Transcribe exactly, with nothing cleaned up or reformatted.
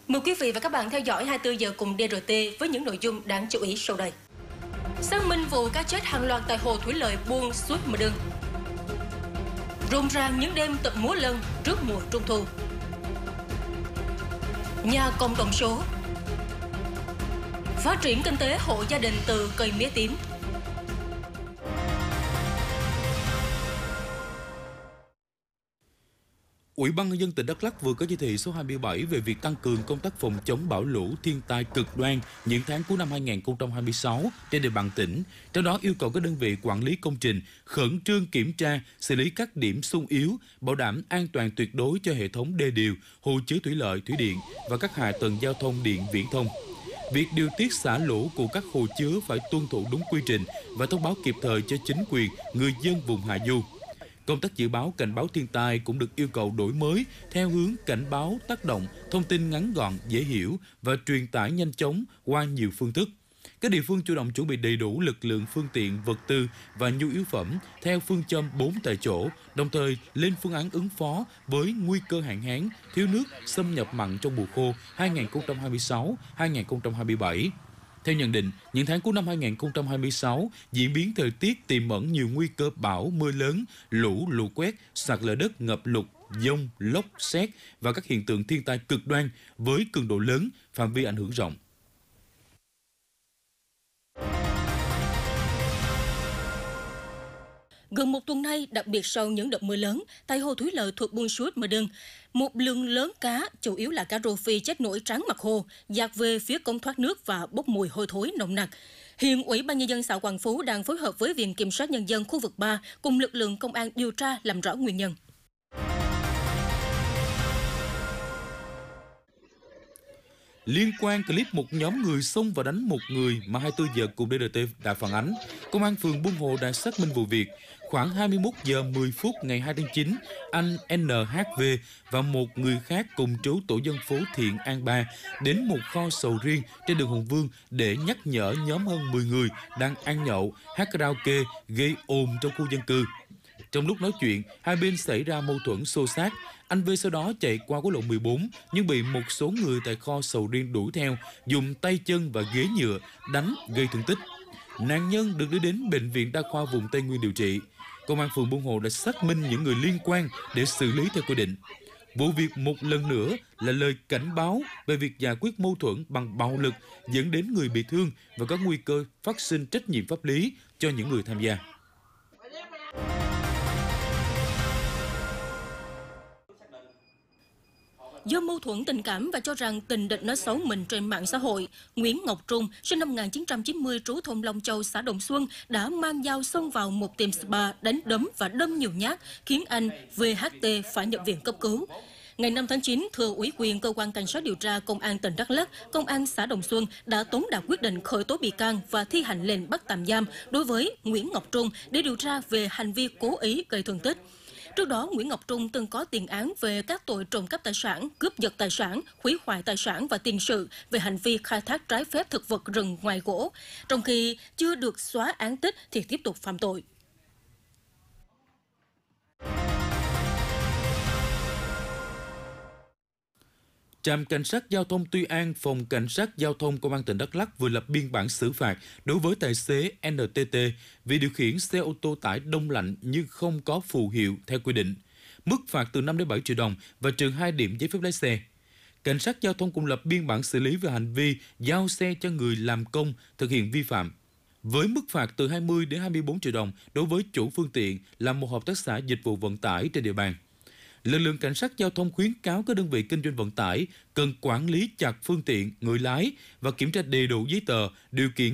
Mời quý vị và các bạn theo dõi hai mươi tư giờ cùng đê rờ tê với những nội dung đáng chú ý sau đây. Xác minh vụ cá chết hàng loạt tại hồ thủy lợi Buôn Suốt Mờ Đưng. Rộn ràng những đêm tập múa lân trước mùa trung thu. Nhà cộng đồng số. Phát triển kinh tế hộ gia đình từ cây mía tím. Ủy ban nhân dân tỉnh Đắk Lắk vừa có chỉ thị số hai mươi bảy về việc tăng cường công tác phòng chống bão lũ thiên tai cực đoan những tháng cuối năm hai nghìn không trăm hai mươi sáu trên địa bàn tỉnh. Trong đó yêu cầu các đơn vị quản lý công trình khẩn trương kiểm tra, xử lý các điểm xung yếu, bảo đảm an toàn tuyệt đối cho hệ thống đê điều, hồ chứa thủy lợi, thủy điện và các hạ tầng giao thông điện viễn thông. Việc điều tiết xả lũ của các hồ chứa phải tuân thủ đúng quy trình và thông báo kịp thời cho chính quyền, người dân vùng hạ du. Công tác dự báo cảnh báo thiên tai cũng được yêu cầu đổi mới theo hướng cảnh báo tác động, thông tin ngắn gọn, dễ hiểu và truyền tải nhanh chóng qua nhiều phương thức. Các địa phương chủ động chuẩn bị đầy đủ lực lượng, phương tiện, vật tư và nhu yếu phẩm theo phương châm bốn tại chỗ, đồng thời lên phương án ứng phó với nguy cơ hạn hán, thiếu nước, xâm nhập mặn trong mùa khô hai nghìn không trăm hai mươi sáu đến hai nghìn không trăm hai mươi bảy. Theo nhận định, những tháng cuối năm hai nghìn không trăm hai mươi sáu, diễn biến thời tiết tiềm ẩn nhiều nguy cơ bão, mưa lớn, lũ, lũ quét, sạt lở đất, ngập lụt, dông, lốc, sét và các hiện tượng thiên tai cực đoan với cường độ lớn, phạm vi ảnh hưởng rộng. Gần một tuần nay, đặc biệt sau những đợt mưa lớn, tại hồ thủy lợi thuộc Buôn Suốt Mờ Đưng, một lượng lớn cá, chủ yếu là cá rô phi chết nổi trắng mặt hồ, dạt về phía cống thoát nước và bốc mùi hôi thối nồng nặc. Hiện Ủy ban nhân dân xã Quảng Phú đang phối hợp với Viện Kiểm sát Nhân dân khu vực ba cùng lực lượng công an điều tra làm rõ nguyên nhân. Liên quan clip một nhóm người xông và đánh một người mà hai mươi tư giờ cùng đê rờ tê đã phản ánh, Công an phường Buôn Hồ đã xác minh vụ việc. Khoảng hai mươi mốt giờ mười phút ngày hai tháng chín, anh en hát vê và một người khác cùng trú tổ dân phố Thiện An ba đến một kho sầu riêng trên đường Hùng Vương để nhắc nhở nhóm hơn mười người đang ăn nhậu, hát karaoke, gây ồn trong khu dân cư. Trong lúc nói chuyện, hai bên xảy ra mâu thuẫn xô xát. Anh V sau đó chạy qua quốc lộ mười bốn nhưng bị một số người tại kho sầu riêng đuổi theo, dùng tay chân và ghế nhựa đánh gây thương tích. Nạn nhân được đưa đến bệnh viện đa khoa vùng Tây Nguyên điều trị. Công an phường Buôn Hồ đã xác minh những người liên quan để xử lý theo quy định. Vụ việc một lần nữa là lời cảnh báo về việc giải quyết mâu thuẫn bằng bạo lực dẫn đến người bị thương và có nguy cơ phát sinh trách nhiệm pháp lý cho những người tham gia. Do mâu thuẫn tình cảm và cho rằng tình địch nói xấu mình trên mạng xã hội, Nguyễn Ngọc Trung, sinh năm một nghìn chín trăm chín mươi, trú thôn Long Châu, xã Đồng Xuân, đã mang dao xông vào một tiệm spa, đánh đấm và đâm nhiều nhát, khiến anh vê hát tê phải nhập viện cấp cứu. Ngày năm tháng chín, thừa ủy quyền Cơ quan Cảnh sát điều tra Công an tỉnh Đắk Lắk, Công an xã Đồng Xuân đã tống đạt quyết định khởi tố bị can và thi hành lệnh bắt tạm giam đối với Nguyễn Ngọc Trung để điều tra về hành vi cố ý gây thương tích. Trước đó, Nguyễn Ngọc Trung từng có tiền án về các tội trộm cắp tài sản, cướp giật tài sản, hủy hoại tài sản và tiền sự về hành vi khai thác trái phép thực vật rừng ngoài gỗ. Trong khi chưa được xóa án tích thì tiếp tục phạm tội. Trạm Cảnh sát Giao thông Tuy An, Phòng Cảnh sát Giao thông Công an tỉnh Đắk Lắk vừa lập biên bản xử phạt đối với tài xế en tê tê vì điều khiển xe ô tô tải đông lạnh nhưng không có phù hiệu theo quy định. Mức phạt từ năm đến bảy triệu đồng và trừ hai điểm giấy phép lái xe. Cảnh sát Giao thông cũng lập biên bản xử lý về hành vi giao xe cho người làm công thực hiện vi phạm. Với mức phạt từ hai mươi đến hai mươi bốn triệu đồng đối với chủ phương tiện là một hợp tác xã dịch vụ vận tải trên địa bàn. Lực lượng cảnh sát giao thông khuyến cáo các đơn vị kinh doanh vận tải cần quản lý chặt phương tiện, người lái và kiểm tra đầy đủ giấy tờ, điều kiện